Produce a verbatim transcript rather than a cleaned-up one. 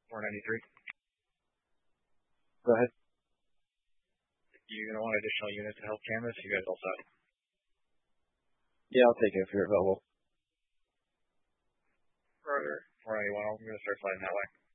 four ninety-three. Go ahead. You're going to want additional units to help canvas? You guys all set? Yeah, I'll take it if you're available. Roger. four ninety-one, I'm going to start sliding that way.